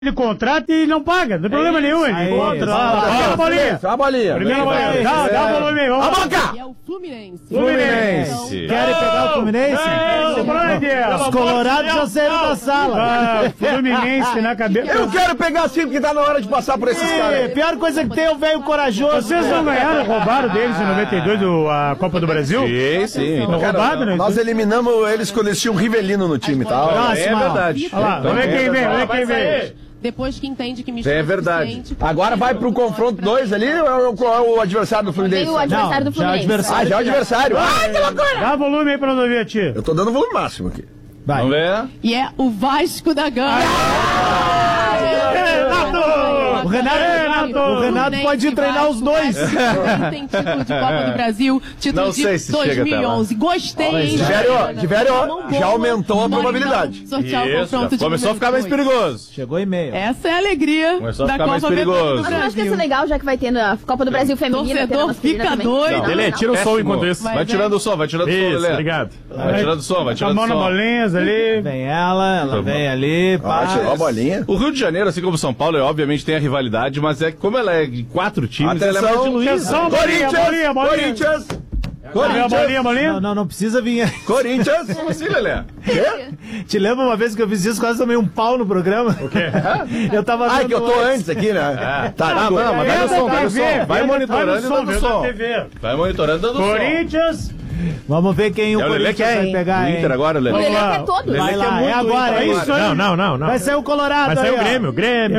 Ele contrata e não paga, não tem problema nenhum. Ele contrata. A bolinha. A bolinha. Primeira bolinha. Dá o volume aí, vamos lá. boca! E é o Fluminense. Fluminense. Querem pegar o Fluminense? Os colorados já saíram da sala. Fluminense na cabeça. Eu quero pegar sim, porque tá na hora de passar por esses caras. Pior coisa que tem é o velho corajoso. Vocês não ganharam, roubaram deles em 92 a Copa do Brasil? Sim. Não roubaram, né? Nós eliminamos eles quando eles tinham um Rivelino no time e tal. Próximo. É verdade. Olha lá, vamos ver quem vem, vamos ver quem vem. Depois que entende que mistura É verdade. Agora vai pro confronto 2 ali ou é o adversário do Fluminense? Tem o adversário do Fluminense. Ah, já é o adversário. Que loucura! Dá volume aí pra nós ouvir a tia. Eu tô dando volume máximo aqui. Vai. Vamos ver. E é o Vasco da Gama. O Renato pode ir treinar os dois. Tem título de Copa do Brasil, título Não sei de se chega até lá. 2011. Gostei, hein? Tiverio, já aumentou a probabilidade. Sortear o confronto de Começou a ficar mais perigoso. Chegou e-mail. Essa é a alegria Começou a da ficar mais Copa perigoso. do Mas eu acho que Brasil. isso é legal, já que vai ter na Copa do Brasil feminina. Torcedor masculina fica também. doido. Lelê, tira o som enquanto isso. Vai, Vai tirando o som, vai tirando o som, Isso, Lelê. obrigado. Vai tirando o som, vai A tirando o mão na som. bolinhas ali. Vem ela vem ali. Tirou a bolinha. O Rio de Janeiro, assim como São Paulo, obviamente tem a rivalidade, mas é como ela é de 4 times, ela é mais diluída. Atenção, bolinha. Corinthians. Bolinha. Não precisa vir. Corinthians. Como assim, Lelê? Te lembra uma vez que eu fiz isso, quase tomei um pau no programa? O quê? Eu tava Ai, vendo que eu tô antes aqui, né? Tá, Não, mas vai no som, vai no som. Vai monitorando e dando som. TV. Vai monitorando e dando som. Corinthians. Vamos ver quem o É o Lelê Corinthians que é, vai hein? pegar, O hein? Inter agora, O Lelê. Lelê quer todos. Vai lá, é agora, é isso aí. Não. Vai ser o Colorado Vai aí, ser o ó. Grêmio.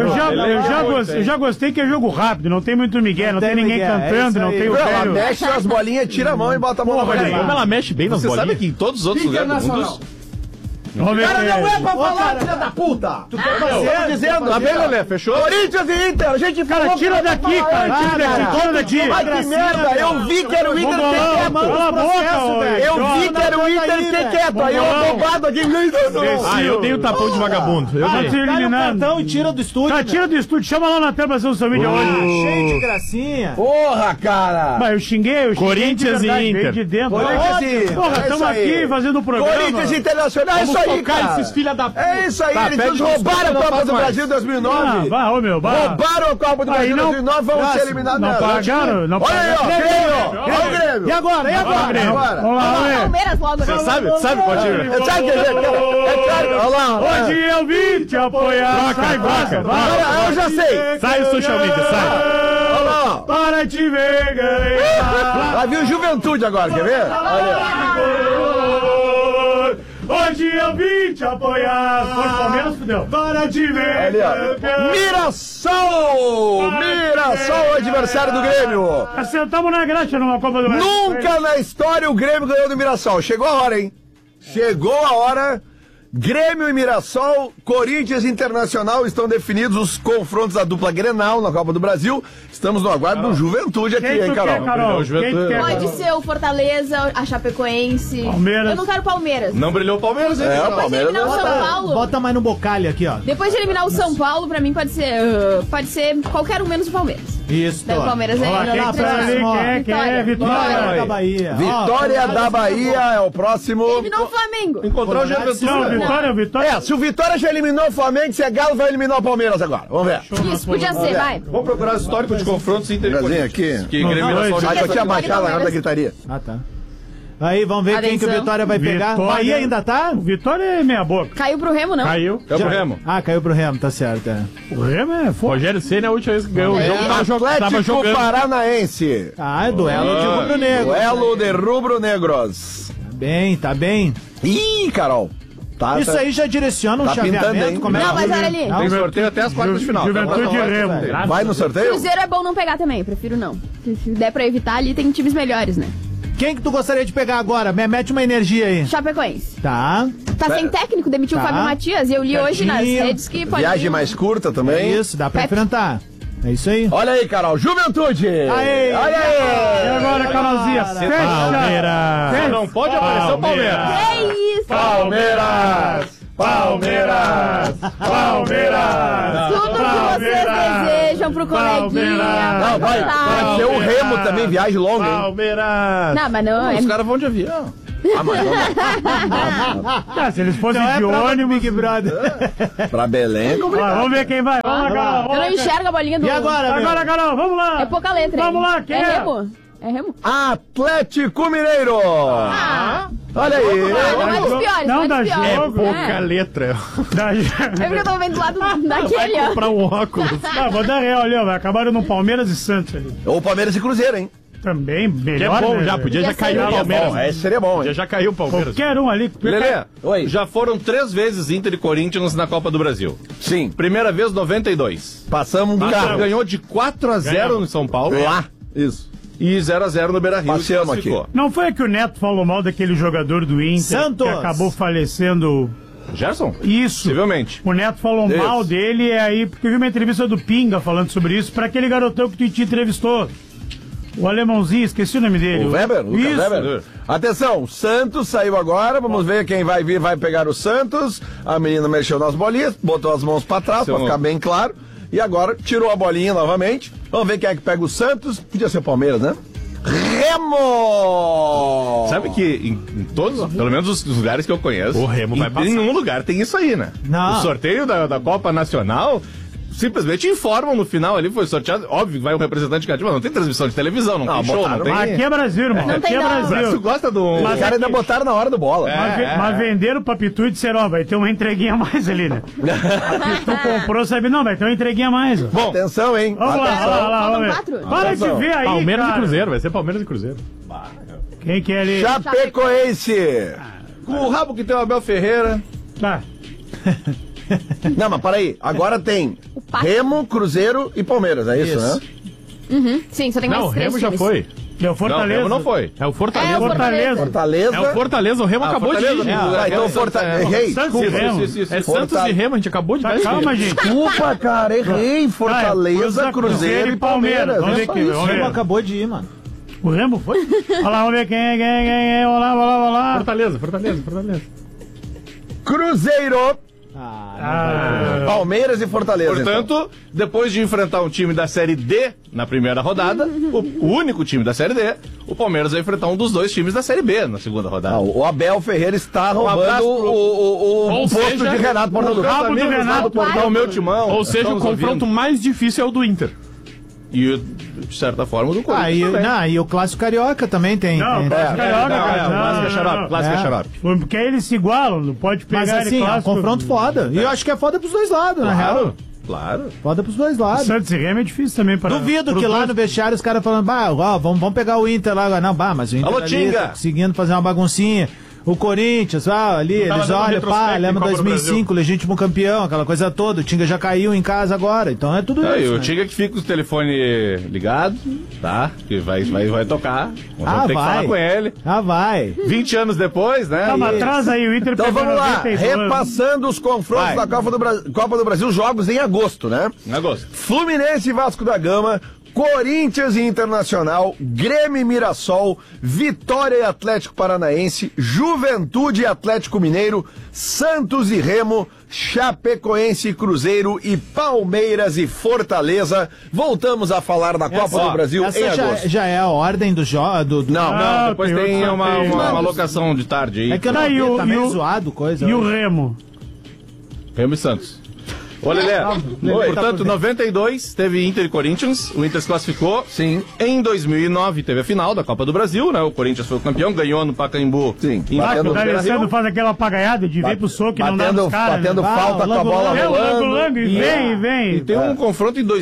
Eu já gostei que é jogo rápido, não tem muito migué, não tem ninguém migué, é cantando, isso não aí. tem o Ela velho. mexe as bolinhas, tira a mão e bota a mão na bolinha. Como ela mexe bem nas Você bolinhas. sabe que em todos os outros lugares do mundo... Vamos ver quem é. pra falar, filha da puta! Tu tá dizendo? Tá bem, Lelê, fechou? Corinthians e Inter, a gente falou... Cara, tira daqui, cara. Tira daqui. Ai, que merda, eu vi que era o Inter Vamos lá, ter quieto. cala a boca, Eu vi que era o Inter ter quieto, aí eu roubado aqui. Ah, eu dei um tapão de vagabundo. Eu Tá dei. te Cai o eliminando. cartão e tira do estúdio. Tá, tira do estúdio, chama lá na tela pra fazer o seu vídeo hoje. Cheio de gracinha. Porra, cara! Mas eu xinguei Corinthians de verdade, e Inter. veio de dentro. Corinthians e Inter, Porra, é estamos isso aí. aqui fazendo o programa. Corinthians Internacional, é isso aí, cara! filha da... É isso aí, Tá, eles pede nos roubaram a desculpa, Copa não do faz Brasil 2009. Ah, vai, ô meu, vai. Roubaram a Copa do Aí Brasil não- 2009, vamos ser eliminados Não nela. pagaram, não Olha aí, ó, pagaram. Grêmio, olha o Grêmio. E agora? Agora. Vamos lá, Não, vamos ver. Palmeiras logo. Você sabe, Potinho? É, sabe o que é claro, olha lá. Hoje eu vim te apoiar. Sai, vaca. Agora, eu já sei. Sai o social media, sai. Olha lá, ó. Para te ver ganhar. Vai vir o Juventude agora, quer ver? Olha. Hoje eu vim te apoiar. Foi o Palmeiras, fudeu. Para te ver Ali, ó. Mirassol! Mirassol, adversário do Grêmio. Sentamos na graxa numa Copa do Brasil. Nunca na história o Grêmio ganhou do Mirassol. Chegou a hora, hein? Chegou a hora. Grêmio e Mirassol, Corinthians e Internacional estão definidos os confrontos da dupla Grenal na Copa do Brasil. Estamos no aguardo do Juventude aqui, Quem hein, tu Carol? quer, Carol? Quem tu quer, Pode Carol? ser o Fortaleza, a Chapecoense. Palmeiras. Eu não quero Palmeiras. Não brilhou o Palmeiras, hein? É, o Depois de Palmeiras eliminar o São Paulo. Bota mais no bocalho aqui, ó. Depois de eliminar o São Paulo, pra mim pode ser qualquer um menos o Palmeiras. Isso. Daí o Palmeiras é. Olha lá, Quem pra ali, quem é? Vitória da Vitória. Bahia. Vitória da Bahia é o próximo. Eliminou o Flamengo. Encontrar o Não, Juventude. Vitória. É, se o Vitória já eliminou o Flamengo, se é Galo, vai eliminar o Palmeiras agora. Vamos ver. Isso, podia ser, vai. Vamos procurar o histórico de confrontos Inter e Pegazinho Corinthians. aqui. Que Grêmio Não, era só Ah, eu tinha baixado agora da gritaria. Ah, tá. Aí, vamos ver quem que o Atenção. Vitória vai pegar. Vitória. Bahia ainda tá? O Vitória é meia boca. Caiu pro Remo, não? Caiu. É pro Remo. Ah, caiu pro Remo, tá certo. É. O Remo é foda. Rogério Ceni, a última vez que ganhou o jogo, tava Atlético jogando. Paranaense. Ah, é duelo de rubro-negro. Duelo de rubro-negros. Tá bem. Ih, Carol. Tá, Isso tá. aí já direciona um Tá pintando, chaveamento. hein? Como é Não, que- mas olha ali. Não, Tem sorteio até as quartas de final. Juventude de Remo. Vai no sorteio? Cruzeiro é bom não pegar também, prefiro não. Se der pra evitar, ali tem times melhores, né? Quem que tu gostaria de pegar agora? Mete uma energia aí. Chapecoense. Tá. Tá sem técnico, demitiu Tá. o Fábio Matias. E eu li hoje nas Certinho. redes que pode Viagem vir um- mais curta É também. isso, dá pra Pepe. enfrentar. É isso aí. Olha aí, Carol. Juventude. Aê! Olha E aí. agora, Carolzinha, fecha. Palmeiras. Não pode aparecer o Palmeiras. Que isso? Palmeiras. Palmeiras. Palmeiras. Tudo que vocês desejam pro coleguinha. Não, vai. Tá. Pode ser o Remo também, viagem longa, hein? Palmeiras. Não, mas não. Os caras vão de avião. Ah, mas não dá. Se eles fossem de ônibus... Big Brother. Pra Belém, Vamos ver quem vai. Vamos lá, Carol. Eu não enxergo a bolinha do... E agora, meu? Agora, Carol, vamos lá. É pouca letra, hein? Vamos lá, quem é? Remo. É Remo? Atlético Mineiro! Olha aí! Não é dos piores, Não não é dá dos piores. jogo. Pouca letra. É porque eu tava vendo do lado daquele, ó. Comprar um óculos. Vou dar real ali, ó. Acabaram no Palmeiras e Santos ali. Ou Palmeiras e Cruzeiro, hein? Também, Que melhor. é bom né? já, podia já cair o Podia ser Palmeiras. Bom, esse seria bom, hein? Já caiu o Palmeiras. Qualquer um ali. Lelê, Oi. já foram 3 vezes Inter e Corinthians na Copa do Brasil. Sim. Primeira vez, 92. Passamos um Inter carro. ganhou de 4-0 no São Paulo. Lá. Isso. E 0-0 no Beira-Rio. Passeamos se classificou. Não foi que o Neto falou mal daquele jogador do Inter Santos. que acabou falecendo? Gerson? Isso. Possivelmente. O Neto falou Isso. mal dele, e aí, porque eu vi uma entrevista do Pinga falando sobre isso, pra aquele garotão que tu te entrevistou. O alemãozinho, esqueci o nome dele. O Weber? Lucas Isso. Weber. Atenção, Santos saiu agora, vamos ver quem vai vir, vai pegar o Santos. A menina mexeu nas bolinhas, botou as mãos pra trás, pra ficar bem claro. E agora tirou a bolinha novamente. Vamos ver quem é que pega o Santos. Podia ser o Palmeiras, né? Remo! Sabe que em todos, pelo menos os lugares que eu conheço, O Remo vai passar. em nenhum lugar tem isso aí, né? Não. O sorteio da Copa Nacional simplesmente informam no final ali, foi sorteado. Óbvio que vai um representante cativo, mas não tem transmissão de televisão, não tem show, botaram não tem. Aqui é Brasil, irmão. Não Aqui tem é dó. Mas tu Brasil. gosta do. Os caras ainda botaram na hora do bola. Mas venderam pra Pitu e disseram, ó, vai ter uma entreguinha a mais ali, né? A Pitu comprou, sabe? Não, vai ter uma entreguinha a mais. Ó. Bom, Atenção, hein? Vamos lá, Atenção. vamos lá, Faltam vamos ver. 4? Para de Atenção. ver aí, Palmeiras cara. e Cruzeiro, vai ser Palmeiras e Cruzeiro. Quem que é ali? Chapecoense! com o rabo que tem o Abel Ferreira. Tá. Não, mas peraí, agora tem Pato. Remo, Cruzeiro e Palmeiras, é isso, Isso. né? Sim, só tem mais Não, o 3 Remo já times. foi. Deu Não, o Fortaleza. Remo não foi. É o Fortaleza. É, o Fortaleza. Fortaleza. É o Fortaleza, o Remo acabou Fortaleza, de ir. não. Ah, então Fortaleza. Errei, Santos e desculpa. Remo. Isso. É Santos e Remo, a gente acabou de Tá, dar isso. calma, gente. Desculpa, cara, errei. Fortaleza, Tá, Cruzeiro e Palmeiras. Vamos ver É só aqui, isso. vamos O Remo ver. acabou de ir, mano. O Remo foi? Olha lá, vamos ver quem é. Vamos lá. Fortaleza. Cruzeiro, Palmeiras e Fortaleza. Portanto, depois de enfrentar um time da Série D na primeira rodada, o único time da Série D, o Palmeiras vai enfrentar um dos dois times da Série B na segunda rodada. O Abel Ferreira está roubando abraço o Ou posto seja, de Renato Portaluppi. rabo do amigos lá Renato do Portal Meu Timão. Ou seja, o estamos confronto ouvindo. mais difícil é o do Inter. E, de certa forma, do Corinthians também. E o Clássico Carioca também tem. Não, tem- Clássico Carioca, cara. Clássico é xarope, clássico é É. xarope. Porque aí eles se igualam, não pode Mas pegar assim, ele é um clássico. confronto foda. E eu acho que é foda pros dois lados, na real. Claro. Foda pros dois lados. Santos e Remo é difícil também para. Duvido que lá no vestiário os caras falando, ó, vamos pegar o Inter lá agora. Não, mas o Inter Alô, ali Tinga! tá conseguindo fazer uma baguncinha. O Corinthians, ali, Tava eles dando olham, retrospecto em lembra Copa do 2005, legítimo campeão, aquela coisa toda. O Tinga já caiu em casa agora, então é tudo Aí, isso. o né? Tinga que fica com o telefone ligado, tá? Que vai tocar. Vamos ter que falar com ele. Vai. 20 anos depois, né? Tá, mas atrás aí, o Inter Então pegou vamos lá, 92. repassando os confrontos Vai. da Copa do Brasil, jogos em agosto, né? Em agosto. Fluminense e Vasco da Gama, Corinthians e Internacional, Grêmio e Mirassol, Vitória e Atlético Paranaense, Juventude e Atlético Mineiro, Santos e Remo, Chapecoense e Cruzeiro e Palmeiras e Fortaleza. Voltamos a falar da Copa do Brasil Essa em agosto. já é a ordem do jogo. Não, Ah, Depois tem tem outro uma sorteio. alocação de tarde aí. É que eu não Tá, e vi, o- tá e meio o- zoado coisa. E o Remo? Remo e Santos. Ô, Lelé, portanto, 92 teve Inter e Corinthians, o Inter se classificou. Sim. Em 2009 teve a final da Copa do Brasil, né? O Corinthians foi o campeão, ganhou no Pacaembu. Sim. Em Ah, que o Batendo- D'Alessandro faz aquela papagaiada de vir pro soco e não dá Batendo, nos caras. batendo né? falta com a bola É, o rolando. lango, e vem. E tem um confronto em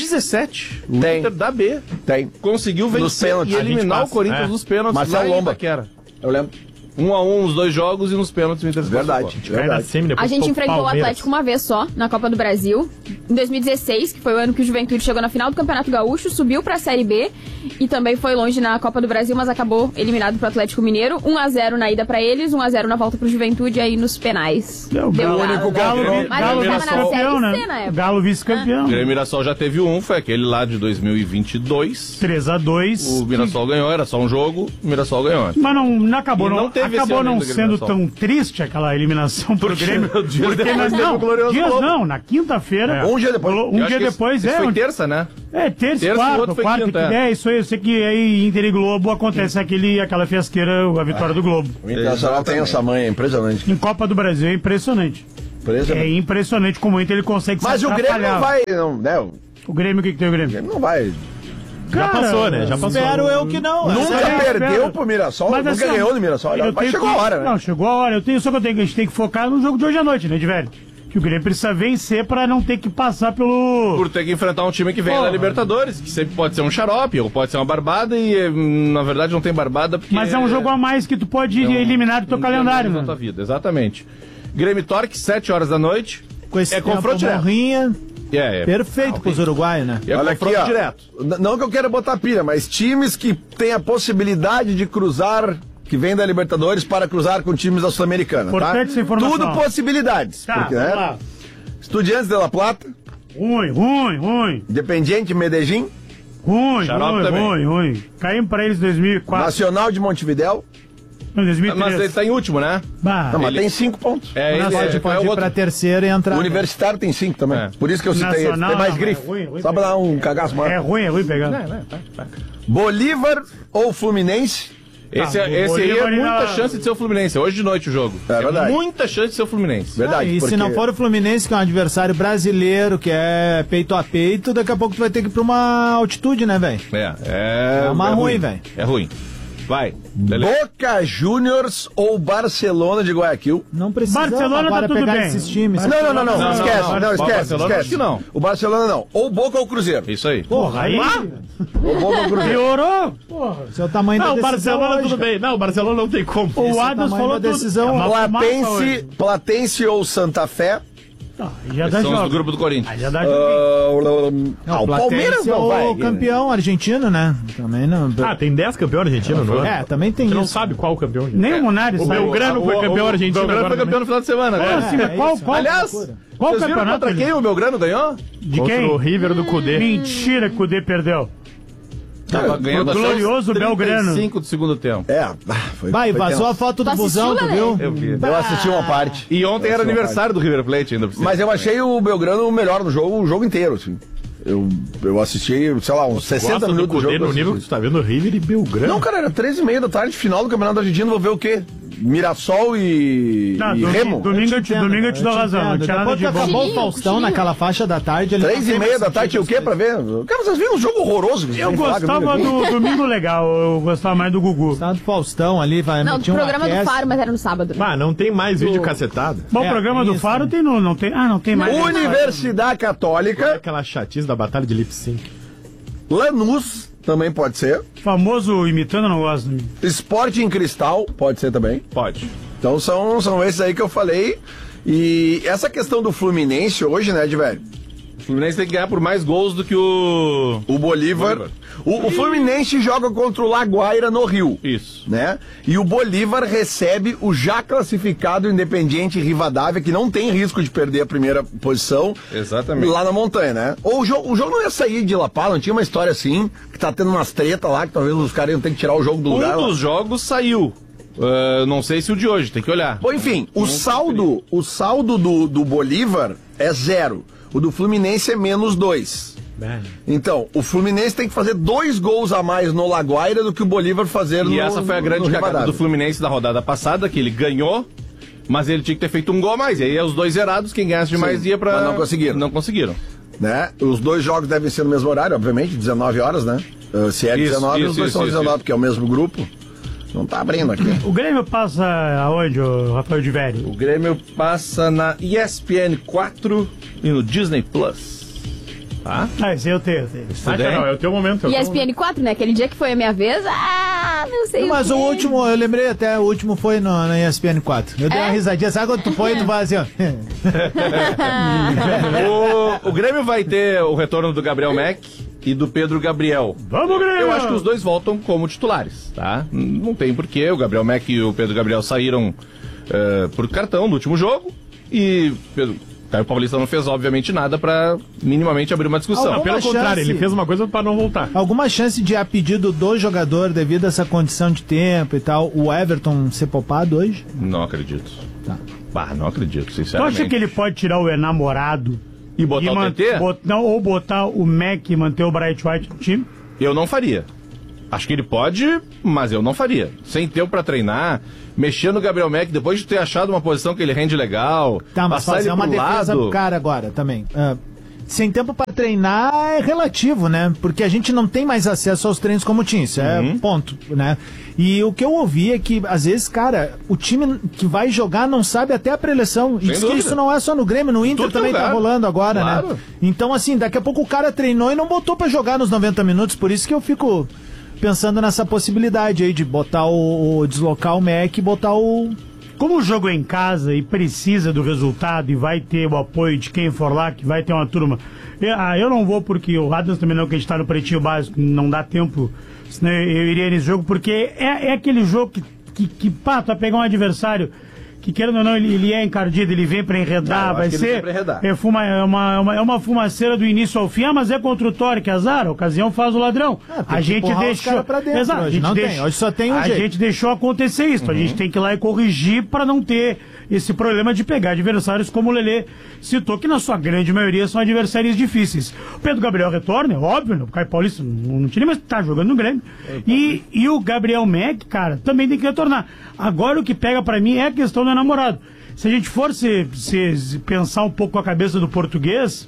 2017. O Tem. Inter da B Tem. conseguiu Nos vencer pênaltis. e A gente eliminar passa. o Corinthians nos pênaltis Marcelo lá em Lomba. Itaquera. Eu lembro. 1-1 os dois jogos e nos pênaltis o Inter se Verdade. classificou. Cai na Verdade. semi, depois A gente pro enfrentou o Palmeiras. Atlético uma vez só, na Copa do Brasil. Em 2016, que foi o ano que o Juventude chegou na final do Campeonato Gaúcho, subiu pra Série B e também foi longe na Copa do Brasil, mas acabou eliminado pro Atlético Mineiro. 1-0 na ida pra eles, 1-0 na volta pro Juventude, aí nos penais. É, o Deu Galo, nada. Galo, Mas ele tava na vice-campeão, Série né? C na época. Galo vice-campeão. O Grêmio Mirassol já teve foi aquele lá de 2022. 3-2. O Mirassol ganhou, era só um jogo, o Mirassol ganhou. Mas não acabou, E não teve teve acabou esse ano não ainda, sendo Grêmio tão triste aquela eliminação pro Grêmio. dias depois na, teve o glorioso dias Globo. não, na quinta-feira. Um dia depois. Um Eu dia acho que depois, esse foi onde- terça, né? terça, e o quarta, outro foi quarta, quinta, que é isso aí. Eu sei que aí Inter e Globo acontece aquela fiasqueira, a vitória do Globo. O Internacional tem essa manha, é impressionante. Em Copa do Brasil é impressionante. É impressionante como o Inter ele consegue Mas se o Grêmio atrapalhar. não vai, não, né? O Grêmio, o que tem o O Grêmio? Grêmio não vai. Já passou, né? Já passou. Espero eu que não. Nunca é, perdeu espero. pro Mirassol, Mas, nunca assim, ganhou no Mirassol. eu Mas tenho chegou que- a hora, né? Não, chegou a hora. A gente tem que focar no jogo de hoje à noite, né, de velho? Que o Grêmio precisa vencer pra não ter que passar pelo... Por ter que enfrentar um time que vem Porra. da Libertadores, que sempre pode ser um xarope, ou pode ser uma barbada, e na verdade não tem barbada porque... Mas é um jogo a mais que tu pode eliminar do teu calendário, na né? tua vida, exatamente. Grêmio Torque, 7 horas da noite. Com esse É confronto tempo direto. morrinha, É perfeito pros uruguaios, né? é Olha aqui, confronto ó. direto. Não que eu queira botar pilha, mas times que têm a possibilidade de cruzar, que vem da Libertadores, para cruzar com times da Sul-Americana, tá? Importante essa informação. Tudo possibilidades. Tá, porque, vamos né? lá. Estudiantes de La Plata, Ruim. Independiente Medellín, Xarope também. Ruim. Caímos pra eles em 2004. Nacional de Montevidéu. Não, 2003. Mas ele tá em último, né? Bah, Não, mas Ele- tem 5 pontos. É, ele Pode, é pode o ir outro. pra terceira e entrar. O Universitário tem 5 também. É. Por isso que eu citei eles. Nacional, Tem mais não, grife. é ruim Só pra dar um cagaço maior. é ruim pegar. Bolívar ou Fluminense? Esse, Ah, esse o aí é Bolívar muita ainda- chance de ser o Fluminense. Hoje de noite o jogo. É verdade. Muita chance de ser o Fluminense. Verdade. E se porque- não for o Fluminense, que é um adversário brasileiro, que é peito a peito, daqui a pouco tu vai ter que ir pra uma altitude, né, velho? É uma ruim, velho. É ruim. Vai. Lele. Boca Juniors ou Barcelona de Guayaquil? Não precisa Barcelona tá agora tudo pegar bem. esses times. Não, não, esquece, não. não, O esquece, Barcelona esquece. acho que não. O Barcelona não. Ou Boca ou Cruzeiro. Isso aí. Porra, aí Ou Boca ou Cruzeiro. piorou. Porra. Esse é o tamanho Não, da o decisão Barcelona hoje, tudo cara. bem. Não, o Barcelona não tem como. O Esse é o Adams tamanho falou da tudo. decisão. É uma fumaça Platense, hoje. Platense ou Santa Fé? Tá, já dá São os do jogo. grupo do Corinthians. Aí já dá jogo. Ah, o Platense Palmeiras é não vai. o campeão argentino, né? Também não. Ah, tem 10 campeões argentinos, não É, também tem Você não isso. sabe qual campeão. Nem o Munari O sabe. Belgrano foi campeão argentino O Belgrano agora foi campeão no final de semana. Como né? assim, mas qual Aliás, qual vocês viram campeonato? contra quem o Belgrano ganhou? De Contra quem? o River do Cudê. Mentira que o D perdeu. Tava ganhando pro glorioso até os Belgrano. 35 do segundo tempo. Foi. Vai, foi vazou tenso. a foto do Tu busão, assistiu, tu viu? Eu vi. Eu assisti uma parte. E ontem era Essa é uma aniversário do River Plate ainda. por cima. Mas eu achei o Belgrano melhor no jogo, o jogo inteiro, assim. Eu assisti, sei lá, uns 60 Gosta do minutos do Cudê jogo. no nível que tu tá vendo River e Belgrano. Não, cara, era 13h30 da tarde, final do Campeonato Argentino, vou ver o quê? Mirassol e Remo? Domingo eu te dou razão. Não tinha nada Depois de que bom. acabou o Cochilinho, Faustão cochilinho. naquela faixa da tarde. 3h30 da tarde tinha o quê pra ver? Cara, vocês viram um jogo horroroso? que vocês Eu vêm falar gostava comigo aqui? do Domingo Legal, eu gostava mais do Gugu. Tá do Faustão ali, vai. Não, do tinha um programa do aquece. Faro, mas era no sábado. Ah, não tem mais vídeo cacetado. Bom, É, o programa do isso, Faro né? tem no... Não tem, não tem mais. Universidade Católica, Aquela chatice da batalha de lip sync. Lanús, também pode ser. Famoso imitando, eu não gosto. Sporting Cristal, pode ser também. Pode. Então são esses aí que eu falei. E essa questão do Fluminense hoje, né, de velho? O Fluminense tem que ganhar por mais gols do que o... O Bolívar. O Fluminense joga contra o Laguaira no Rio. Isso. Né? E o Bolívar recebe o já classificado Independiente Rivadavia, que não tem risco de perder a primeira posição. Exatamente. Lá na montanha, né? Ou o jogo não ia sair de La Paz, não tinha uma história assim, que tá tendo umas tretas lá, que talvez os caras iam ter que tirar o jogo do lugar. Um lá. dos jogos saiu. Não sei se o de hoje, tem que olhar. Bom, enfim, o saldo do Bolívar é 0. O do Fluminense é -2. Então, o Fluminense tem que fazer 2 gols a mais no Laguaira do que o Bolívar fazer no E essa foi a grande no cagada Rivadavia. do Fluminense da rodada passada, que ele ganhou, mas ele tinha que ter feito um gol a mais. E aí os dois zerados, quem ganhasse de mais ia pra... mas não conseguiram. Não conseguiram. Né? Os dois jogos devem ser no mesmo horário, obviamente, 19 horas, né? Se é Isso, 19, os isso, dois são isso, 19, isso. porque é o mesmo grupo. Não tá abrindo aqui. O Grêmio passa aonde, ô Rafael de Velho? O Grêmio passa na ESPN 4 e no Disney Plus. Tá? Ah, esse eu tenho. Ah, não, é o teu momento. E ESPN 4, né? Aquele dia que foi a minha vez, não sei Mas quê. o último, eu lembrei até, o último foi na ESPN 4. Eu dei uma risadinha, sabe quando tu põe e tu vai assim, ó. O Grêmio vai ter o retorno do Gabriel Mack e do Pedro Gabriel. Vamos, Grêmio! Eu acho que os dois voltam como titulares, tá? Não tem porquê. O Gabriel Mack e o Pedro Gabriel saíram por cartão do último jogo. E Caio Paulista não fez, obviamente, nada pra minimamente abrir uma discussão. Não, pelo Alguma contrário, chance- ele fez uma coisa pra não voltar. Alguma chance de, a pedido do jogador, devido a essa condição de tempo e tal, o Everton ser poupado hoje? Não acredito. Tá. Bah, não acredito, Tu sinceramente. acha que ele pode tirar o enamorado E botar o TT? ou botar o Mac e manter o Bright White no time? Eu não faria. Acho que ele pode, mas eu não faria. Sem tempo pra treinar, mexer no Gabriel Mac, depois de ter achado uma posição que ele rende legal, Tá, mas passar fazer ele uma pro defesa lado... pro cara agora também. Sem tempo pra treinar é relativo, né? Porque a gente não tem mais acesso aos treinos como tinha, isso é ponto, né? E o que eu ouvi é que, às vezes, cara, o time que vai jogar não sabe até a preleção. E diz que dúvida. isso não é só no Grêmio, no Inter Tudo também lugar. tá rolando agora, Claro. né? Então, assim, daqui a pouco o cara treinou e não botou pra jogar nos 90 minutos, por isso que eu fico pensando nessa possibilidade aí de botar deslocar o Mac e botar o... Como o jogo é em casa e precisa do resultado e vai ter o apoio de quem for lá, que vai ter uma turma. Eu não vou porque o Adams também não, que a gente tá no Pretinho Básico, não dá tempo, senão eu iria nesse jogo, porque é aquele jogo que pá, tu vai pegar um adversário que, querendo ou não, ele é encardido, ele vem pra enredar, eu vai acho que ele ser. vem pra enredar. É uma fumaceira do início ao fim, mas é contra o Torre, que azar, a ocasião faz o ladrão. tem A que gente empurrar os deixou. cara pra dentro Exato, hoje, a gente não tem, deixou- hoje só tem um a jeito. gente deixou acontecer isso. A gente tem que ir lá e corrigir para não ter esse problema de pegar adversários como o Lelê citou, que na sua grande maioria são adversários difíceis. O Pedro Gabriel retorna, é óbvio, né? O Caio Paulista não tinha, mas tá jogando no Grêmio. E o Gabriel Mac, cara, também tem que retornar. Agora o que pega para mim é a questão do namorado. Se a gente for se pensar um pouco com a cabeça do português,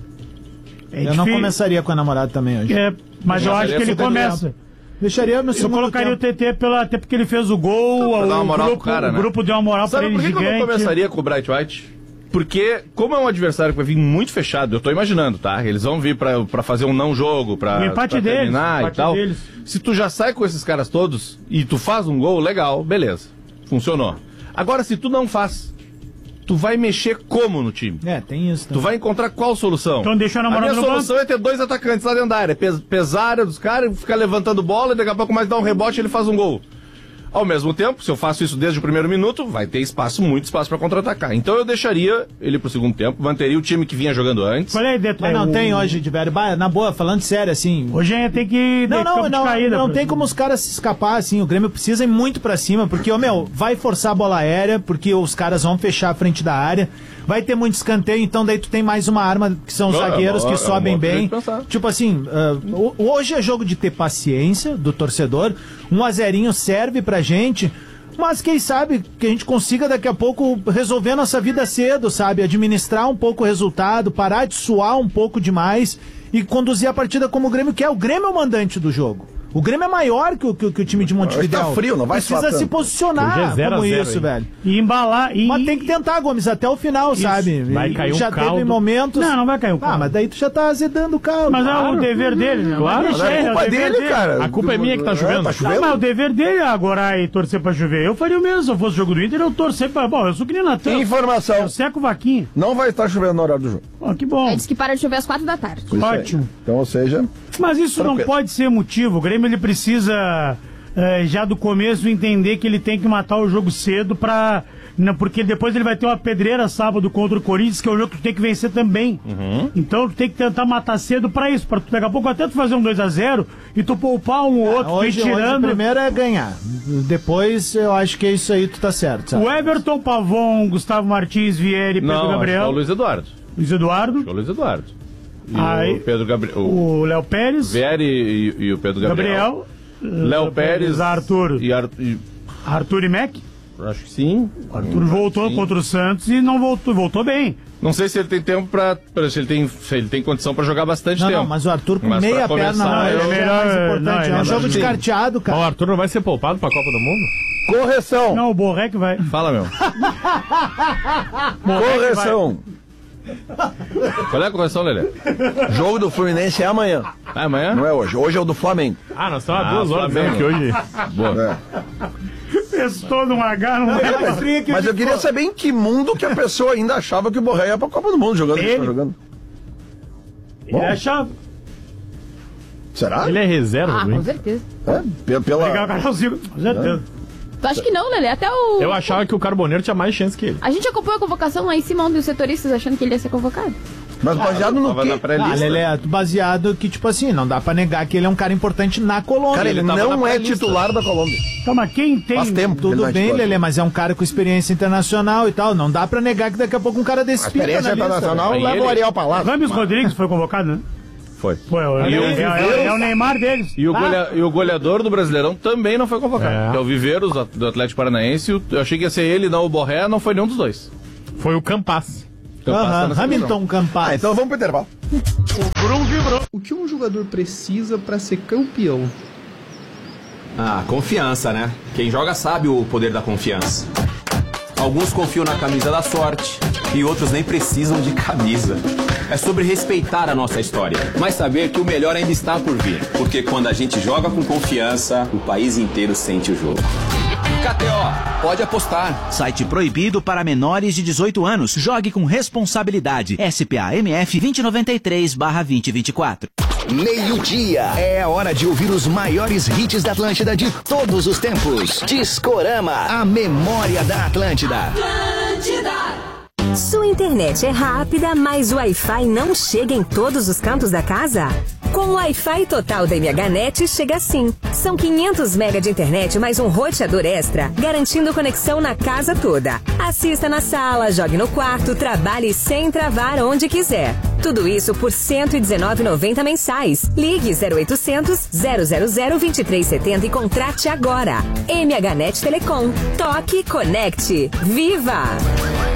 é Eu não começaria com a namorada também hoje. mas eu acho que ele começa. Deixaria no Eu segundo colocaria tempo. o TT até porque ele fez o gol, Pra dar uma moral o grupo, pro cara, né? o grupo deu uma moral pra Sabe ele por que eu gigante. não começaria com o Bright White? Porque, como é um adversário que vai vir muito fechado, eu tô imaginando, tá? Eles vão vir pra fazer um não jogo, pra, O empate pra deles, terminar o e empate tal. deles. Se tu já sai com esses caras todos e tu faz um gol, legal, beleza. Funcionou. Agora, se tu não faz, tu vai mexer como no time? Tem isso Tu também. vai encontrar qual solução? Então deixa a namorada minha no solução é ter dois atacantes lá dentro da área. Pesar a área dos caras, ficar levantando bola e daqui a pouco mais dá um rebote e ele faz um gol. Ao mesmo tempo, se eu faço isso desde o primeiro minuto, vai ter muito espaço pra contra-atacar. Então eu deixaria ele pro segundo tempo, manteria o time que vinha jogando antes. Qual é a ideia? Mas não tem hoje, de velho. Na boa, falando sério, assim. Hoje ainda tem que Não, campo de caída. não tem como os caras se escapar, assim. O Grêmio precisa ir muito pra cima, porque, vai forçar a bola aérea, porque os caras vão fechar a frente da área. Vai ter muito escanteio, então daí tu tem mais uma arma, que são os zagueiros que sobem bem. Tipo assim, hoje é jogo de ter paciência do torcedor. 1-0 serve pra gente. Mas quem sabe que a gente consiga daqui a pouco resolver nossa vida cedo, sabe? Administrar um pouco o resultado, parar de suar um pouco demais e conduzir a partida como o Grêmio quer. O Grêmio é o mandante do jogo. O Grêmio é maior que o time de Montevidéu. Hoje tá frio, não vai suar Precisa se tanto. posicionar Hoje é 0 a como 0 isso, aí. velho. E embalar. Mas tem que tentar, Gomes, até o final, sabe? Vai E cair um já teve caldo. momentos... Não vai cair um caldo. mas daí tu já tá azedando o caldo. Mas é o dever dele, né? Claro, Mas Mas deixa é ele, culpa o dever dele, cara. A culpa é minha que tá chovendo. Tá Não, chovendo? mas o dever dele é agora e torcer pra chover. Eu faria o mesmo. Se eu fosse jogo do Inter, eu torcer pra. Bom, eu sou que nem Natan. Informação. Eu seco o vaquinha. Não vai estar chovendo no horário do jogo. Ó, que bom. Aí diz que para de chover às 4 da tarde. Isso aí. Ótimo. Então, ou seja, Mas isso não Tranquilo. pode ser motivo. O Grêmio ele precisa já do começo entender que ele tem que matar o jogo cedo pra. Porque depois ele vai ter uma pedreira sábado contra o Corinthians, que é um jogo que tu tem que vencer também. Então tu tem que tentar matar cedo pra isso, pra tu daqui a pouco até tu fazer um 2-0 e tu poupar um ou outro, tu ir Hoje tirando. o primeiro é ganhar. Depois eu acho que é isso aí, tu tá certo, sabe? O Everton, Pavon, Gustavo Martins, Vieri, Pedro Não, acho que é Gabriel, o Luiz Eduardo. Luiz Eduardo, Acho que é o Luiz Eduardo. E Aí, o Pedro Gabriel. O o Léo Pérez, Vieri e o Pedro Gabriel. Gabriel, Léo Pérez. Arthur, Arthur e Mac. Acho que sim. O Arthur voltou sim. contra o Santos e não voltou bem. Não sei se ele tem tempo se ele tem condição pra jogar bastante Não, tempo. não, mas o Arthur com Mas pra meia começar, perna não, eu- é melhor- mais não, importante. ele É um é jogo mais- de carteado, O cara. Arthur não vai ser poupado pra Copa do Mundo? correção. Não, o Borré que vai. Fala, meu. Correção. Qual é a correção, Lelê? Jogo do Fluminense é amanhã. Ah, amanhã? Não é hoje. Hoje é o do Flamengo. Ah, nós estamos há 2 horas dizendo Flamengo. que hoje... Boa. Fez todo um H, não vai. Mas eu queria saber em que mundo que a pessoa ainda achava que o Borré ia pra Copa do Mundo jogando. o que Ele? tá jogando. Ele é chave. Será? Ele é reserva, Ah, do com Inter. certeza. É, Pegar o pela... Carlzinho, com certeza. Tu acha que não, Lelê? Até o... Eu achava que o Carboneiro tinha mais chance que ele. A gente acompanhou a convocação lá em cima, onde os setoristas achando que ele ia ser convocado. Mas baseado no Tava na quê? pré-lista. Lelé, baseado que, tipo assim, não dá pra negar que ele é um cara importante na Colômbia. Cara, ele tava não na é pré-lista. titular da Colômbia. Então, mas quem tem... Faz tempo. Tudo Ele não é bem, titular. Lelê, mas é um cara com experiência internacional e tal. Não dá pra negar que daqui a pouco um cara desse A pinta experiência na lista, internacional velho. leva Ele- o Ariel Palácio. Rames Rodrigues foi convocado, né? Foi. Pô, é o Neymar deles. E o goleador do Brasileirão também não foi convocado. É. Que é o Viveiros, do Atlético Paranaense. Eu achei que ia ser ele, não o Borré, não foi nenhum dos dois. Foi o Campas. Então, Aham, passa nessa Hamilton Campas. Ah, então vamos pro intervalo. O que um jogador precisa para ser campeão? Ah, confiança, né? Quem joga sabe o poder da confiança. Alguns confiam na camisa da sorte e outros nem precisam de camisa. É sobre respeitar a nossa história, mas saber que o melhor ainda está por vir. Porque quando a gente joga com confiança, o país inteiro sente o jogo. KTO, pode apostar. Site proibido para menores de 18 anos. Jogue com responsabilidade. SPA-MF 2093/2024. Meio-dia. É a hora de ouvir os maiores hits da Atlântida de todos os tempos. Discorama, a memória da Atlântida. Sua internet é rápida, mas o Wi-Fi não chega em todos os cantos da casa? Com o Wi-Fi total da MHNet chega sim. São 500 MB de internet mais um roteador extra, garantindo conexão na casa toda. Assista na sala, jogue no quarto, trabalhe sem travar onde quiser. Tudo isso por R$ 119,90 mensais. Ligue 0800 000 2370 e contrate agora. MHNet Telecom. Toque, conecte. Viva!